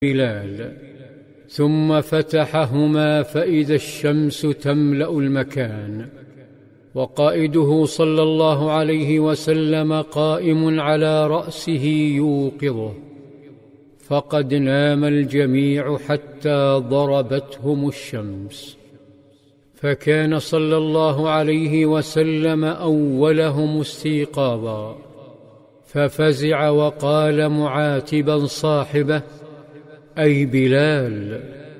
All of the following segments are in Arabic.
بلال، ثم فتحهما فإذا الشمس تملأ المكان، وقائده صلى الله عليه وسلم قائم على رأسه يوقظه، فقد نام الجميع حتى ضربتهم الشمس، فكان صلى الله عليه وسلم أولهم استيقاظا، ففزع وقال معاتبا صاحبه: أي بلال؟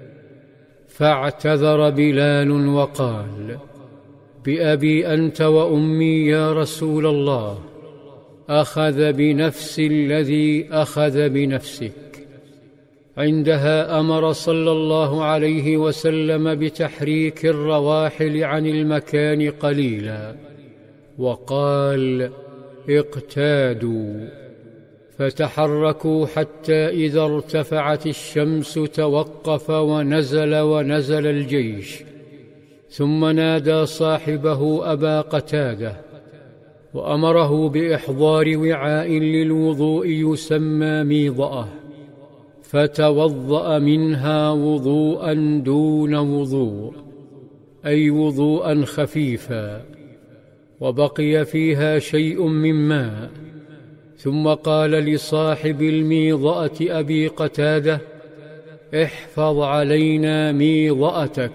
فاعتذر بلال وقال: بأبي أنت وأمي يا رسول الله، أخذ بنفسي الذي أخذ بنفسك. عندها أمر صلى الله عليه وسلم بتحريك الرواحل عن المكان قليلا، وقال: اقتادوا، فتحركوا حتى إذا ارتفعت الشمس توقف ونزل الجيش، ثم نادى صاحبه أبا قتادة وأمره بإحضار وعاء للوضوء يسمى ميضأة، فتوضأ منها وضوءا دون وضوء، أي وضوءا خفيفا، وبقي فيها شيء من ماء، ثم قال لصاحب الميضأة أبي قتادة: احفظ علينا ميضأتك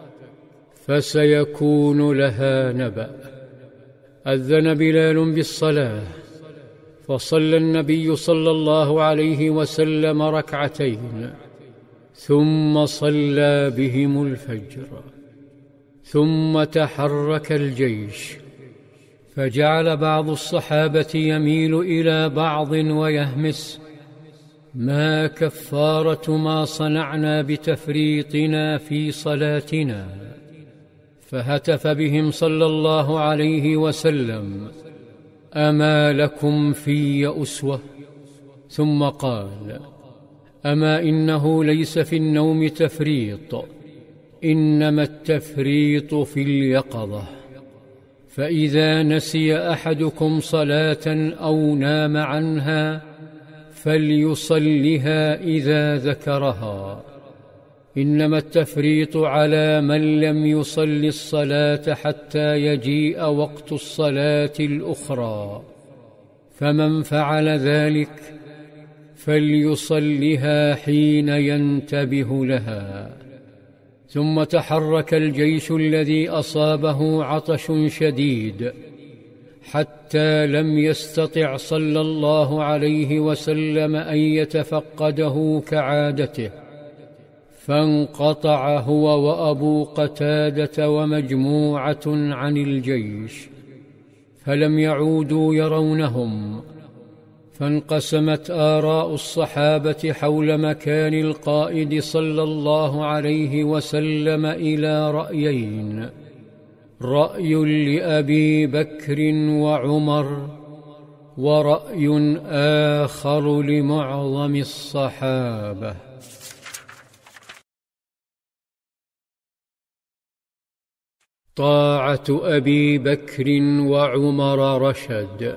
فسيكون لها نبأ. أذن بلال بالصلاة، فصلى النبي صلى الله عليه وسلم ركعتين، ثم صلى بهم الفجر، ثم تحرك الجيش، فجعل بعض الصحابة يميل إلى بعض ويهمس: ما كفارة ما صنعنا بتفريطنا في صلاتنا؟ فهتف بهم صلى الله عليه وسلم: أما لكم في أسوة؟ ثم قال: أما إنه ليس في النوم تفريط، إنما التفريط في اليقظة، فإذا نسي أحدكم صلاة أو نام عنها فليصلها إذا ذكرها، إنما التفريط على من لم يصل الصلاة حتى يجيء وقت الصلاة الأخرى، فمن فعل ذلك فليصلها حين ينتبه لها. ثم تحرك الجيش الذي أصابه عطش شديد حتى لم يستطع صلى الله عليه وسلم أن يتفقده كعادته، فانقطع هو وأبو قتادة ومجموعة عن الجيش، فلم يعودوا يرونهم، فانقسمت آراء الصحابة حول مكان القائد صلى الله عليه وسلم إلى رأيين: رأي لأبي بكر وعمر، ورأي آخر لمعظم الصحابة. طاعة أبي بكر وعمر رشد.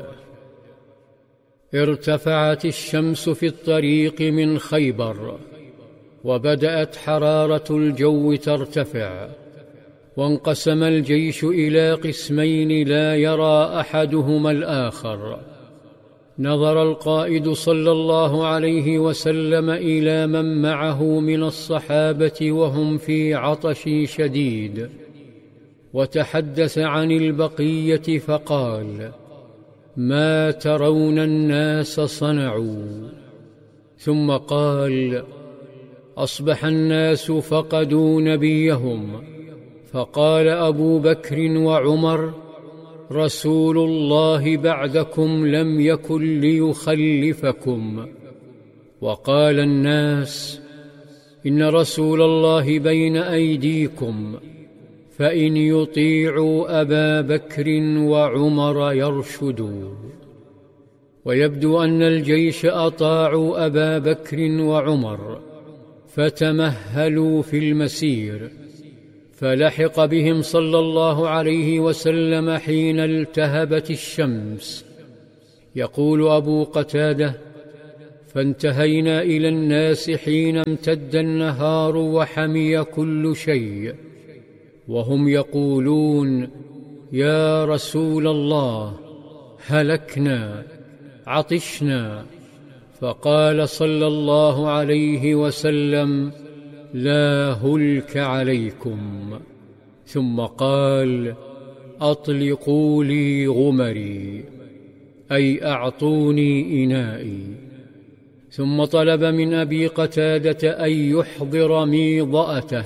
ارتفعت الشمس في الطريق من خيبر، وبدأت حرارة الجو ترتفع، وانقسم الجيش إلى قسمين لا يرى أحدهما الآخر. نظر القائد صلى الله عليه وسلم إلى من معه من الصحابة وهم في عطش شديد، وتحدث عن البقية فقال: ما ترون الناس صنعوا؟ ثم قال: أصبح الناس فقدوا نبيهم. فقال أبو بكر وعمر: رسول الله بعدكم لم يكن ليخلفكم. وقال الناس: إن رسول الله بين أيديكم، فإن يطيعوا أبا بكر وعمر يرشدوا. ويبدو أن الجيش أطاعوا أبا بكر وعمر، فتمهلوا في المسير، فلحق بهم صلى الله عليه وسلم حين التهبت الشمس. يقول أبو قتادة: فانتهينا إلى الناس حين امتد النهار وحمي كل شيء، وهم يقولون: يا رسول الله، هلكنا، عطشنا. فقال صلى الله عليه وسلم: لا هلك عليكم. ثم قال: أطلقوا لي غمري، أي أعطوني إنائي. ثم طلب من أبي قتادة أن يحضر ميضأته،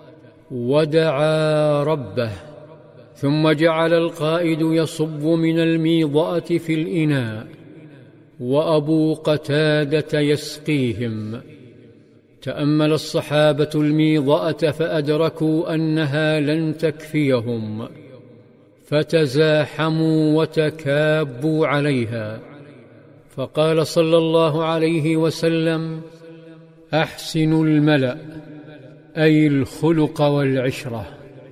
ودعا ربه، ثم جعل القائد يصب من الميضأة في الإناء، وأبو قتادة يسقيهم. تأمل الصحابة الميضأة فأدركوا أنها لن تكفيهم، فتزاحموا وتكابوا عليها. فقال صلى الله عليه وسلم: أحسنوا الملأ، أي الخلق والعشرة،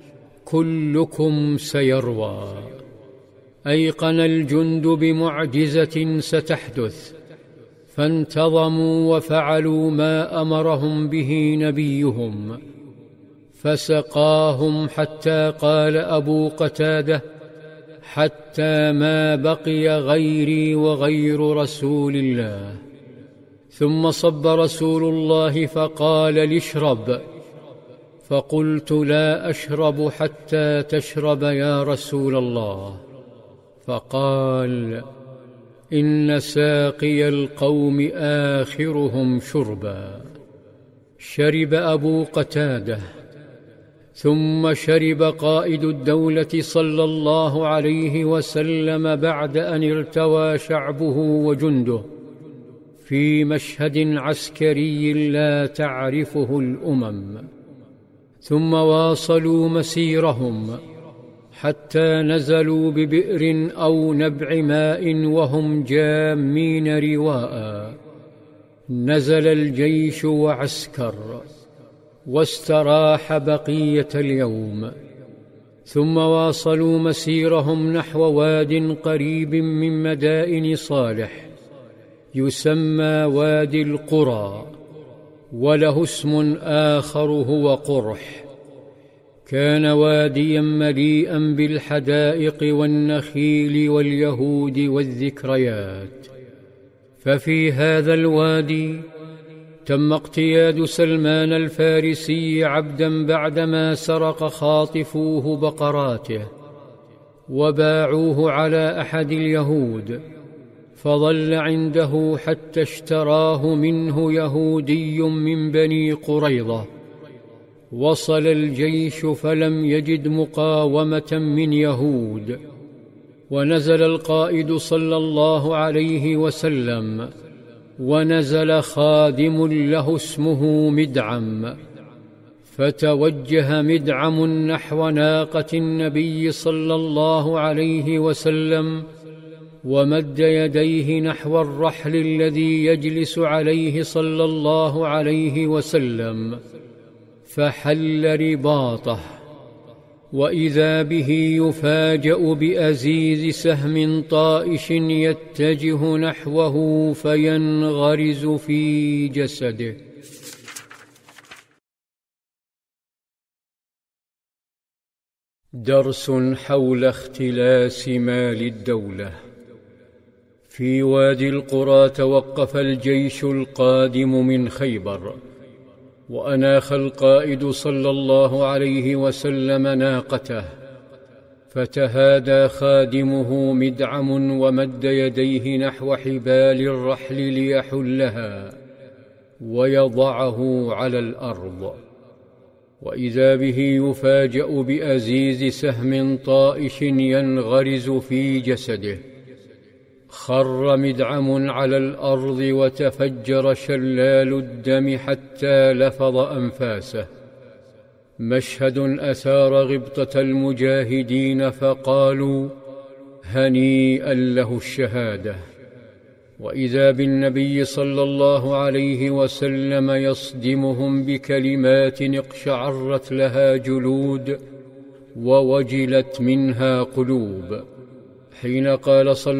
كلكم سيروى. أيقن الجند بمعجزة ستحدث، فانتظموا وفعلوا ما أمرهم به نبيهم، فسقاهم حتى قال أبو قتادة: حتى ما بقي غيري وغير رسول الله. ثم صب رسول الله فقال لي: اشرب. فقلت: لا أشرب حتى تشرب يا رسول الله. فقال: إن ساقي القوم آخرهم شربا. شرب أبو قتادة، ثم شرب قائد الدولة صلى الله عليه وسلم بعد أن ارتوى شعبه وجنده في مشهد عسكري لا تعرفه الأمم. ثم واصلوا مسيرهم حتى نزلوا ببئر أو نبع ماء وهم جامين رواء. نزل الجيش وعسكر، واستراح بقية اليوم. ثم واصلوا مسيرهم نحو واد قريب من مدائن صالح يسمى وادي القرى، وله اسم آخر هو قرح. كان واديا مليئا بالحدائق والنخيل واليهود والذكريات. ففي هذا الوادي تم اقتياد سلمان الفارسي عبدا بعدما سرق خاطفوه بقراته وباعوه على أحد اليهود، فظل عنده حتى اشتراه منه يهودي من بني قريظة. وصل الجيش فلم يجد مقاومة من يهود، ونزل القائد صلى الله عليه وسلم، ونزل خادم له اسمه مدعم، فتوجه مدعم نحو ناقة النبي صلى الله عليه وسلم، ومد يديه نحو الرحل الذي يجلس عليه صلى الله عليه وسلم، فحل رباطه، وإذا به يفاجأ بأزيز سهم طائش يتجه نحوه فينغرز في جسده. درس حول اختلاس مال الدولة. في وادي القرى توقف الجيش القادم من خيبر، وأناخ القائد صلى الله عليه وسلم ناقته، فتهادى خادمه مدعم ومد يديه نحو حبال الرحل ليحلها ويضعه على الأرض، وإذا به يفاجأ بأزيز سهم طائش ينغرز في جسده. خر مدعم على الأرض وتفجر شلال الدم حتى لفظ أنفاسه. مشهد أثار غبطة المجاهدين، فقالوا: هنيئا له الشهادة. وإذا بالنبي صلى الله عليه وسلم يصدمهم بكلمات اقشعرت لها جلود ووجلت منها قلوب، حين قال صلى